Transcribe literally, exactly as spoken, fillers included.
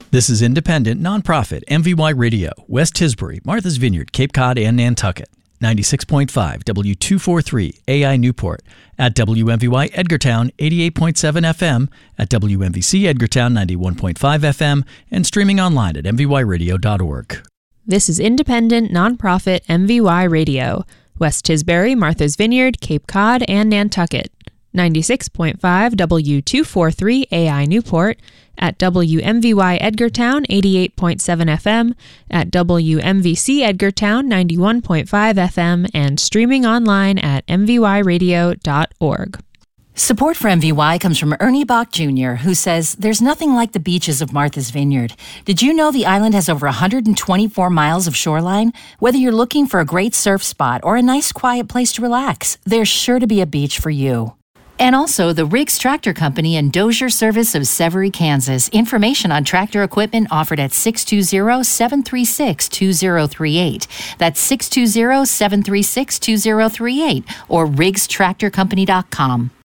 This is independent, nonprofit M V Y Radio, West Tisbury, Martha's Vineyard, Cape Cod, and Nantucket. ninety-six point five W two forty-three A I Newport, at W M V Y Edgartown eighty-eight point seven F M, at W M V C Edgartown ninety-one point five F M, and streaming online at m v y radio dot org. This is independent, nonprofit M V Y Radio, West Tisbury, Martha's Vineyard, Cape Cod, and Nantucket. ninety-six point five W two forty-three A I Newport, at W M V Y Edgartown eighty-eight point seven F M, at W M V C Edgartown ninety-one point five F M, and streaming online at m v y radio dot org. Support for M V Y comes from Ernie Bach Junior, who says, "There's nothing like the beaches of Martha's Vineyard. Did you know the island has over one hundred twenty-four miles of shoreline? Whether you're looking for a great surf spot or a nice quiet place to relax, there's sure to be a beach for you." And also the Riggs Tractor Company and Dozier Service of Severy, Kansas. Information on tractor equipment offered at six two zero, seven three six, two zero three eight. That's six two zero, seven three six, two zero three eight or riggs tractor company dot com.